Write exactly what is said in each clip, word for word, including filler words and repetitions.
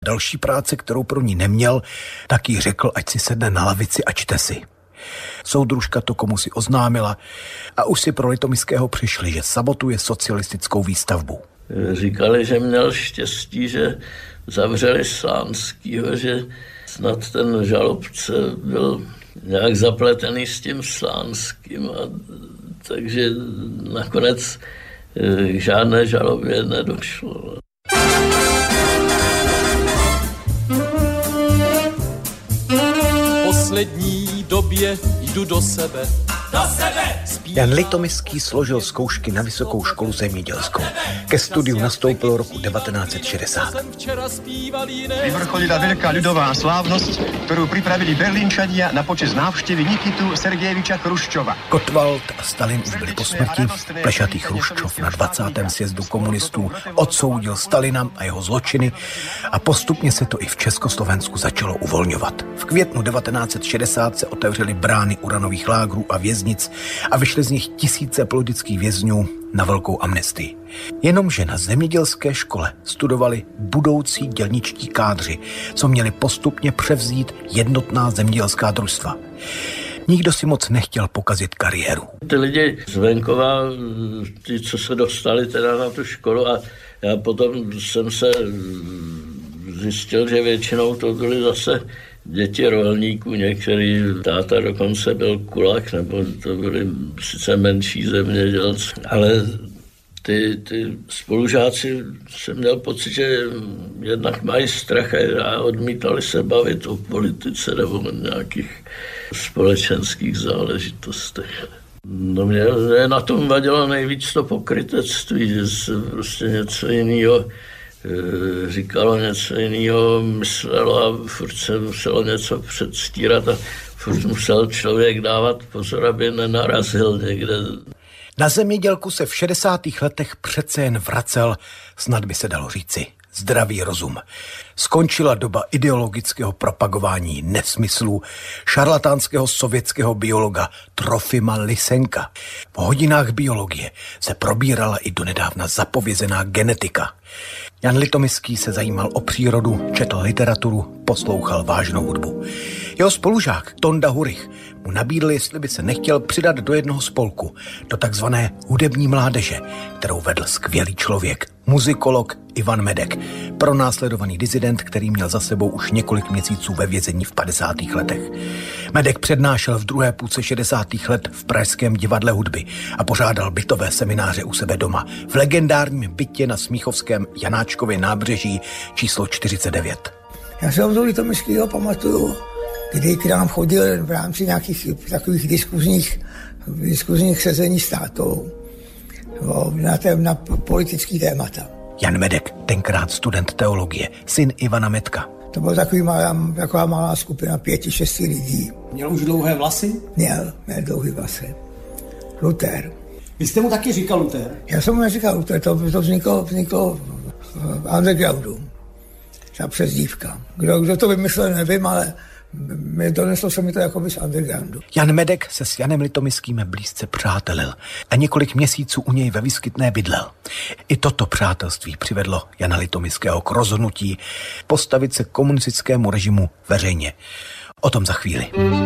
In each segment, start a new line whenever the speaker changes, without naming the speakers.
Další práce, kterou pro ní neměl, tak jí řekl, ať si sedne na lavici a čte si. Soudružka to komu si oznámila a už si pro Litomyského přišli, že sabotuje socialistickou výstavbu.
Říkali, že měl štěstí, že zavřeli Slánskýho, že snad ten žalobce byl nějak zapletený s tím Slánským, a takže nakonec k žádné žalobě nedošlo.
V poslední době jdu do sebe. Do sebe!
Jan Litomyský složil zkoušky na Vysokou školu zemědělskou. Ke studiu nastoupil roku devatenáct set šedesát.
Vyvrcholila veľká ľudová slávnosť, ktorú pripravili Berlínčania na počest návštevy Nikitu Sergejeviča Chruščova.
Gottwald a Stalin už byli po smrti. Plešatý Chruščov na dvacátém sjezdu komunistů odsoudil Stalina a jeho zločiny a postupně se to i v Československu začalo uvolňovat. V květnu devatenáct set šedesát se otevřely brány uranových lágrů a věznic a vyšly z nich tisíce politických vězňů na velkou amnestii. Jenomže na zemědělské škole studovali budoucí dělničtí kádři, co měli postupně převzít jednotná zemědělská družstva. Nikdo si moc nechtěl pokazit kariéru.
Ty lidi z venkova, ty, co se dostali teda na tu školu, a já potom jsem se zjistil, že většinou to byly zase děti rolníků, některý táta dokonce byl kulak, nebo to byly sice menší zemědělci, ale ty, ty spolužáci jsem měl pocit, že jednak mají strach a odmítali se bavit o politice nebo o nějakých společenských záležitostech. No mě na tom vadilo nejvíc to pokrytectví, že se prostě něco jiného říkalo, něco jiného myslelo a furt se muselo něco předstírat a furt musel člověk dávat pozor, aby nenarazil někde.
Na zemědělku se v šedesátých letech přece jen vracel, snad by se dalo říci, zdravý rozum. Skončila doba ideologického propagování nesmyslů šarlatánského sovětského biologa Trofima Lysenka. V hodinách biologie se probírala i donedávna zapovězená genetika. Jan Litomyský se zajímal o přírodu, četl literaturu, poslouchal vážnou hudbu. Jeho spolužák Tonda Hurich mu nabídl, jestli by se nechtěl přidat do jednoho spolku, do takzvané hudební mládeže, kterou vedl skvělý člověk, muzikolog Ivan Medek, pronásledovaný disident, který měl za sebou už několik měsíců ve vězení v padesátých letech. Medek přednášel v druhé půlce šedesátých let v Pražském divadle hudby a pořádal bytové semináře u sebe doma v legendárním bytě na Smíchovském Janáčkově nábřeží číslo čtyřicet devět.
Já se od Litomyského pamatuju, kdy k nám chodil v rámci nějakých takových diskuzních, diskuzních sezení s tátou na, tém, na politický témata.
Jan Medek, tenkrát student teologie, syn Ivana Medka.
To byla takový malá, taková malá skupina pěti, šesti lidí.
Měl už dlouhé vlasy?
Měl, měl dlouhé vlasy. Luther.
Vy jste mu taky říkal Luther?
Já jsem mu neříkal Luther, to, to vzniklo, vzniklo v undergroundu. Ta přezdívka. Kdo, kdo to vymyslel, nevím, ale doneslo se mi to jakoby z undergroundu.
Jan Medek se s Janem Litomyským blízce přátelil a několik měsíců u něj ve Vyskytné bydlel. I toto přátelství přivedlo Jana Litomyského k rozhodnutí postavit se komunistickému režimu veřejně. O tom za chvíli.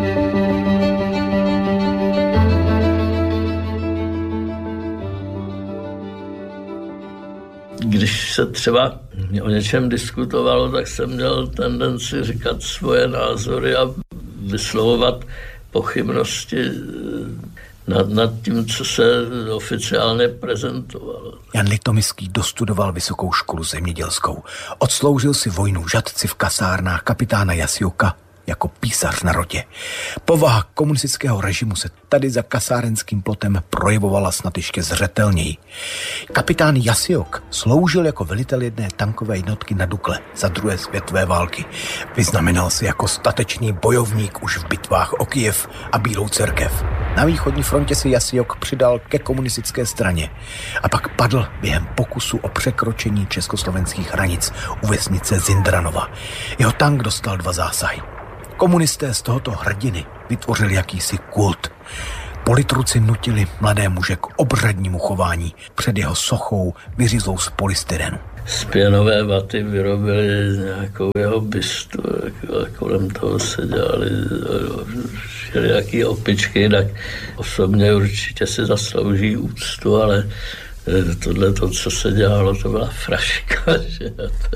Když se třeba o něčem diskutovalo, tak jsem měl tendenci říkat svoje názory a vyslovovat pochybnosti nad, nad tím, co se oficiálně prezentovalo.
Jan Litomyský dostudoval Vysokou školu zemědělskou. Odsloužil si vojnu v Žatci v kasárnách kapitána Jasioka jako písař na rotě. Povaha komunistického režimu se tady za kasárenským plotem projevovala snad ještě zřetelněji. Kapitán Jasiok sloužil jako velitel jedné tankové jednotky na Dukle za druhé světové války. Vyznamenal se jako statečný bojovník už v bitvách o Kyjev a Bílou cerkev. Na východní frontě se Jasiok přidal ke komunistické straně a pak padl během pokusu o překročení československých hranic u vesnice Zindranova. Jeho tank dostal dva zásahy. Komunisté z tohoto hrdiny vytvořili jakýsi kult. Politruci nutili mladé muže k obřadnímu chování před jeho sochou vyřízlou z polystyrenu.
z pěnové vaty vyrobili nějakou jeho bystu a kolem toho se dělali všelijaký opičky, tak osobně určitě si zaslouží úctu, ale tohle to, co se dělalo, to byla fraška. Že?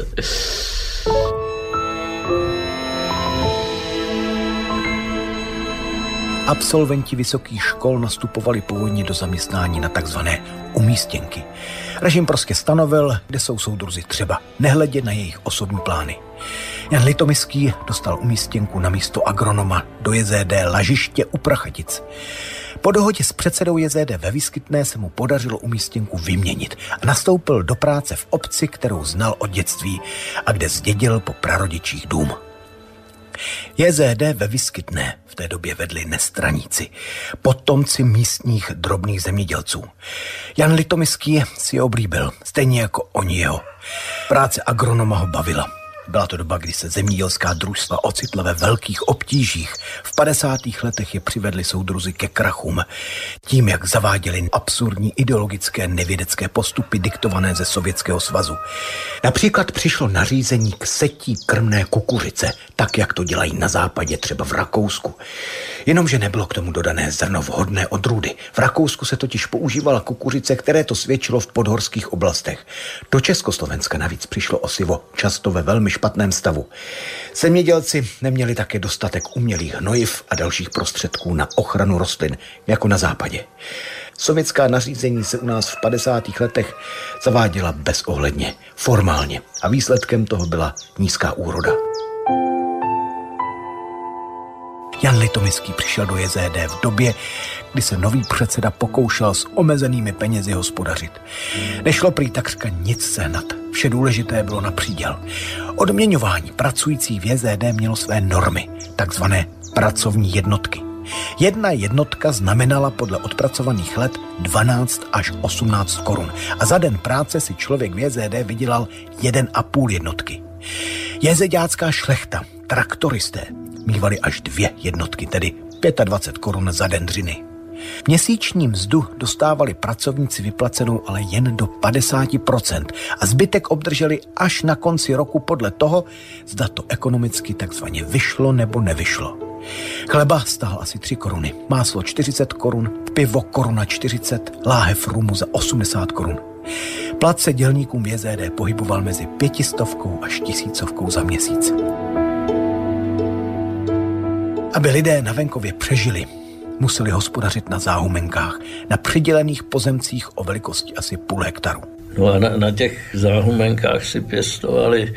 Absolventi vysokých škol nastupovali původně do zaměstnání na takzvané umístěnky. Režim prostě stanovil, kde jsou soudruzi třeba, nehledě na jejich osobní plány. Jan Litomyský dostal umístěnku na místo agronoma do J Z D Lažiště u Prachatic. Po dohodě s předsedou J Z D ve Vyskytné se mu podařilo umístěnku vyměnit a nastoupil do práce v obci, kterou znal od dětství a kde zdědil po prarodičích dům. J Z D ve Vyskytné v té době vedli nestraníci, potomci místních drobných zemědělců. Jan Litomyský si je oblíbil, stejně jako oni jeho. Práce agronoma ho bavila. Byla to doba, kdy se zemědělská družstva ocitla ve velkých obtížích. V padesátých letech je přivedli soudruzi ke krachům. Tím, jak zaváděli absurdní ideologické nevědecké postupy diktované ze Sovětského svazu. Například přišlo nařízení k setí krmné kukuřice, tak jak to dělají na západě, třeba v Rakousku. Jenomže nebylo k tomu dodané zrno vhodné odrůdy. V Rakousku se totiž používala kukuřice, které to svědčilo v podhorských oblastech. Do Československa navíc přišlo osivo, často ve velmi špatném stavu. Zemědělci neměli také dostatek umělých hnojiv a dalších prostředků na ochranu rostlin, jako na západě. Sovětská nařízení se u nás v padesátých letech zaváděla bezohledně, formálně a výsledkem toho byla nízká úroda. Jan Litomyský přišel do J Z D v době, kdy se nový předseda pokoušel s omezenými penězi hospodařit. Nešlo prý takřka nic sehnat, vše důležité bylo na příděl. Odměňování pracujících v J Z D mělo své normy, takzvané pracovní jednotky. Jedna jednotka znamenala podle odpracovaných let dvanáct až osmnáct korun a za den práce si člověk v J Z D vydělal jeden a půl jednotky. Jezeďácká šlechta, traktoristé, mívali až dvě jednotky, tedy dvacet pět korun za den dřiny. Měsíční mzdu dostávali pracovníci vyplacenou ale jen do padesát procent a zbytek obdrželi až na konci roku podle toho, zda to ekonomicky takzvaně vyšlo nebo nevyšlo. Chleba stál asi tři koruny, máslo čtyřicet korun, pivo koruna čtyřicet, láhev rumu za osmdesát korun. Plat se dělníkům v J Z D pohyboval mezi pětistovkou až tisícovkou za měsíc. Aby lidé na venkově přežili, museli hospodařit na záhumenkách, na přidělených pozemcích o velikosti asi půl hektaru.
No a na, na těch záhumenkách si pěstovali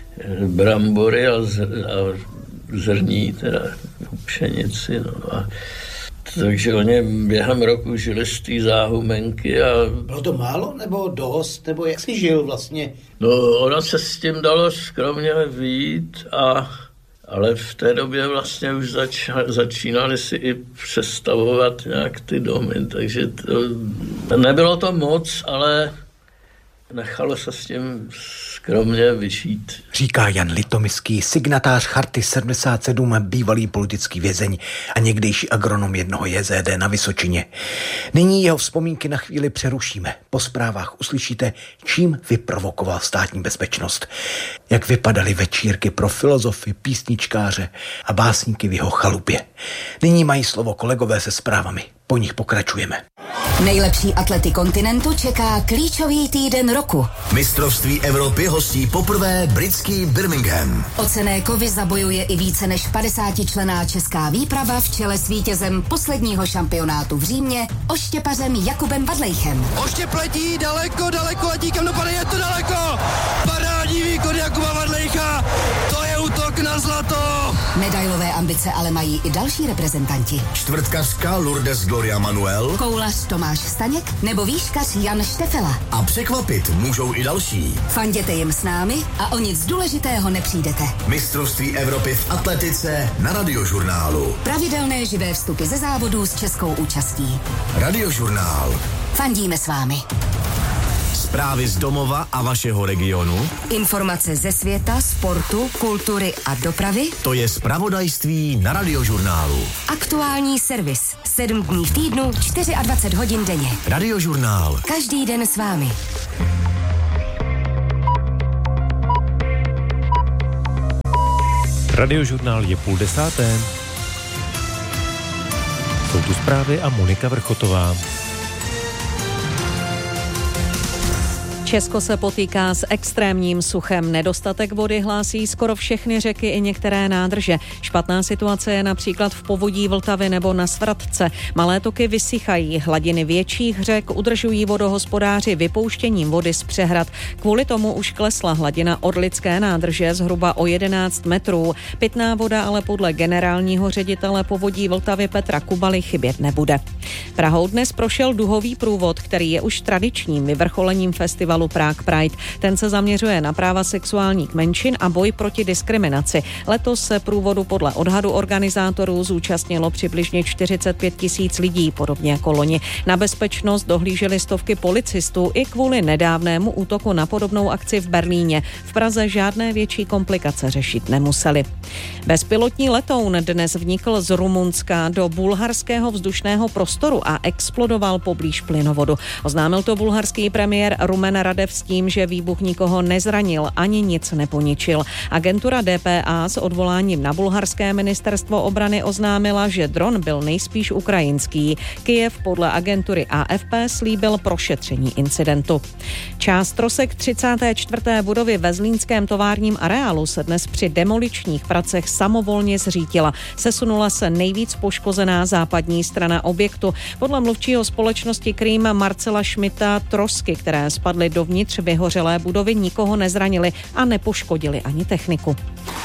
brambory a, z, a zrní, teda pšenici. No a takže oni během roku žili z té záhumenky a...
Bylo to málo nebo dost, nebo jak jsi žil vlastně?
No, ono se s tím dalo skromně vyjít a... Ale v té době vlastně už zač, začínali si i přestavovat nějak ty domy, takže to, nebylo to moc, ale nechalo se s tím skromně vyšít.
Říká Jan Litomyský, signatář Charty sedmdesát sedm, bývalý politický vězeň a někdejší agronom jednoho J Z D na Vysočině. Nyní jeho vzpomínky na chvíli přerušíme. Po zprávách uslyšíte, čím vyprovokoval státní bezpečnost. Jak vypadaly večírky pro filozofy, písničkáře a básníky v jeho chalupě. Nyní mají slovo kolegové se zprávami. Po nich pokračujeme.
Nejlepší atlety kontinentu čeká klíčový týden roku.
Mistrovství Evropy hostí poprvé britský Birmingham.
O cené kovy zabojuje i více než padesátičlenná česká výprava v čele s vítězem posledního šampionátu v Římě, oštěpařem Jakubem Vadlejchem.
Oštěp letí daleko, daleko a díkam dopadne, je to daleko! Parádní výkon Jakuba Vadlejcha, to je útok na zlato!
Medailové ambice ale mají i další reprezentanti.
Čtvrtkařka Lourdes Gloria Manuel,
koulař Tomáš Staněk nebo výškař Jan Štefela.
A překvapit můžou i další.
Fanděte jim s námi a o nic důležitého nepřijdete.
Mistrovství Evropy v atletice na Radiožurnálu.
Pravidelné živé vstupy ze závodů s českou účastí.
Radiožurnál.
Fandíme s vámi.
Zprávy z domova a vašeho regionu.
Informace ze světa, sportu, kultury a dopravy.
To je zpravodajství na Radiožurnálu.
Aktuální servis. Sedm dní v týdnu, dvacet čtyři hodin denně.
Radiožurnál.
Každý den s vámi.
Radiožurnál je půl desáté. Jsou tu zprávy a Monika Vrchotová.
Česko se potýká s extrémním suchem. Nedostatek vody hlásí skoro všechny řeky i některé nádrže. Špatná situace je například v povodí Vltavy nebo na Svratce. Malé toky vysychají, hladiny větších řek udržují vodohospodáři vypouštěním vody z přehrad. Kvůli tomu už klesla hladina Orlické nádrže zhruba o jedenáct metrů. Pitná voda ale podle generálního ředitele povodí Vltavy Petra Kubaly chybět nebude. Prahou dnes prošel duhový průvod, který je už tradičním vyvrcholením festivalu Prague Pride. Ten se zaměřuje na práva sexuálních menšin a boj proti diskriminaci. Letos se průvodu podle odhadu organizátorů zúčastnilo přibližně čtyřicet pět tisíc lidí, podobně jako loni. Na bezpečnost dohlíželi stovky policistů i kvůli nedávnému útoku na podobnou akci v Berlíně. V Praze žádné větší komplikace řešit nemuseli. Bezpilotní letoun dnes vnikl z Rumunska do bulharského vzdušného prostoru a explodoval poblíž plynovodu. Oznámil to bulharský premiér Rumen Radev s tím, že výbuch nikoho nezranil ani nic neponičil. Agentura D P A s odvoláním na bulharské ministerstvo obrany oznámila, že dron byl nejspíš ukrajinský. Kyjev podle agentury A F P slíbil prošetření incidentu. Část trosek třicáté čtvrté budovy ve zlínském továrním areálu se dnes při demoličních pracech samovolně zřítila. Sesunula se nejvíc poškozená západní strana objektu. Podle mluvčího společnosti Krým Marcela Šmita trosky, které spadly dovnitř vyhořelé budovy, nikoho nezranili a nepoškodili ani techniku.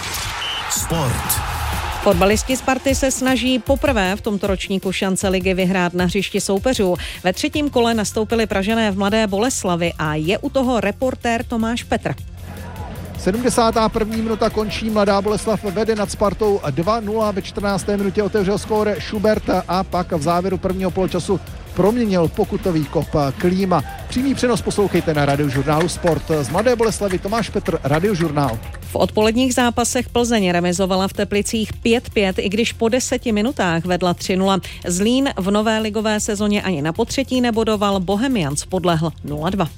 Sport.
Fotbalisti Sparty se snaží poprvé v tomto ročníku šance ligy vyhrát na hřišti soupeřů. Ve třetím kole nastoupili Pražané v Mladé Boleslavi a je u toho reportér Tomáš Petr.
sedmdesátá první minuta končí, Mladá Boleslav vede nad Spartou dva nula, ve čtrnácté minutě otevřel skóre Schubert a pak v závěru prvního poločasu proměnil pokutový kop Klíma. Přímý přenos poslouchejte na Radiožurnálu Sport. Z Mladé Boleslavy Tomáš Petr, Radiožurnál.
V odpoledních zápasech Plzeň remizovala v Teplicích pět pět, i když po deseti minutách vedla tři nula. Zlín v nové ligové sezóně ani na potřetí nebodoval, Bohemians podlehl nula dva.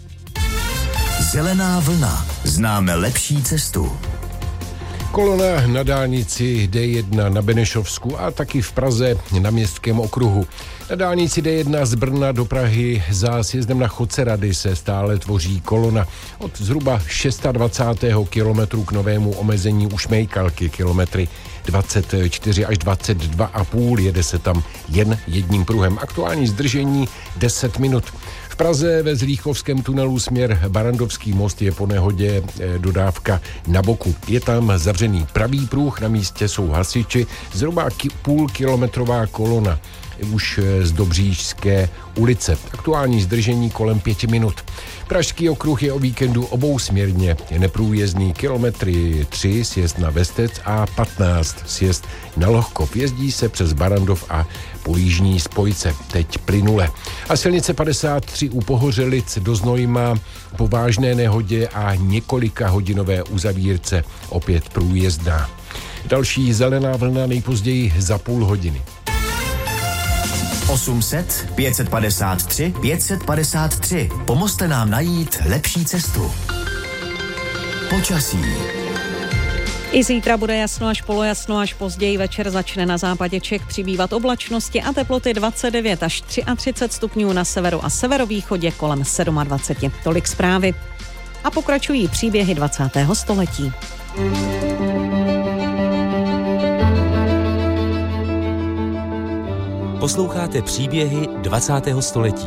Zelená vlna. Známe lepší cestu.
Kolona na dálnici D jedna na Benešovsku a taky v Praze na Městském okruhu. Na dálnici D jedna z Brna do Prahy za sjezdem na Chodcerady se stále tvoří kolona. Od zhruba dvacátého šestého kilometru k novému omezení u Šmejkalky kilometry dvacet čtyři až dvacet dva a půl, jede se tam jen jedním pruhem. Aktuální zdržení deset minut. V Praze ve Zlíchovském tunelu směr Barandovský most je po nehodě dodávka na boku. Je tam zavřený pravý pruh, na místě jsou hasiči, zhruba ki- půl kilometrová kolona už z Dobřížské ulice. Aktuální zdržení kolem pěti minut. Pražský okruh je o víkendu obousměrně neprůjezdný, kilometry tři sjezd na Vestec a patnáct sjezd na Lohkov. Jezdí se přes Barandov a po jižní spojce, teď plynule. A silnice padesát tři u Pohořelic do Znojma po vážné nehodě a několika hodinové uzavírce opět průjezdná. Další zelená vlna nejpozději za půl hodiny.
osm set pět set padesát tři pět set padesát tři. Pomozte nám najít lepší cestu. Počasí.
I zítra bude jasno až polojasno, až později večer začne na západě Čech přibývat oblačnosti a teploty dvacet devět až třicet tři stupňů na severu a severovýchodě kolem dvacet sedm. Tolik zprávy. A pokračují příběhy dvacátého století.
Posloucháte příběhy dvacátého století.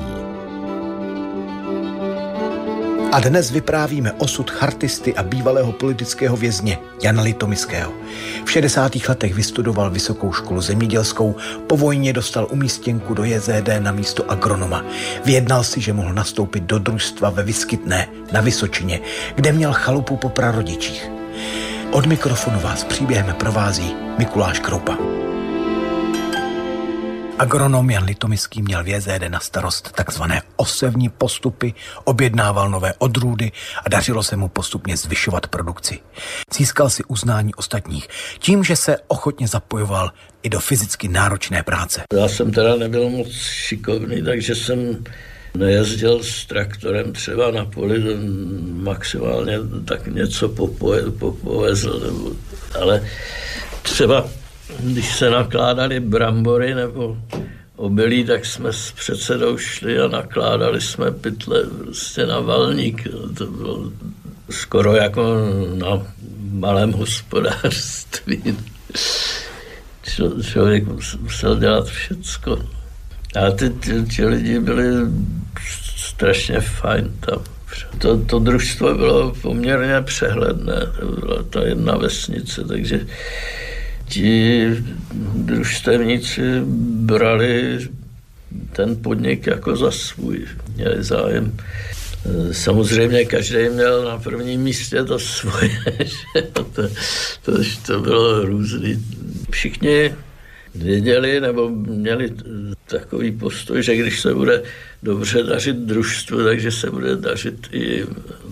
A dnes vyprávíme osud chartisty a bývalého politického vězně Jana Litomiského. V šedesátých letech vystudoval vysokou školu zemědělskou, po vojně dostal umístěnku do J Z D na místo agronoma. Vyjednal si, že mohl nastoupit do družstva ve Vyskytné na Vysočině, kde měl chalupu po prarodičích. Od mikrofonu vás příběhem provází Mikuláš Kroupa. Agronom Jan Litomiský měl v J Z D na starost takzvané osevní postupy, objednával nové odrůdy a dařilo se mu postupně zvyšovat produkci. Získal si uznání ostatních tím, že se ochotně zapojoval i do fyzicky náročné práce.
Já jsem teda nebyl moc šikovný, takže jsem nejezdil s traktorem třeba na poli, maximálně tak něco popoje, popovezl, nebo, ale třeba když se nakládaly brambory nebo obilí, tak jsme s předsedou šli a nakládali jsme pytle prostě na valník. To bylo skoro jako na malém hospodářství. Č- člověk musel dělat všecko. A ty, ty, ty lidi byli strašně fajn tam. To, to družstvo bylo poměrně přehledné. To byla ta jedna vesnice, takže ti družstevníci brali ten podnik jako za svůj. Měli zájem. Samozřejmě každý měl na prvním místě to svoje, že to, to, to bylo různý. Všichni věděli nebo měli takový postoj, že když se bude dobře dařit družstvu, takže se bude dařit i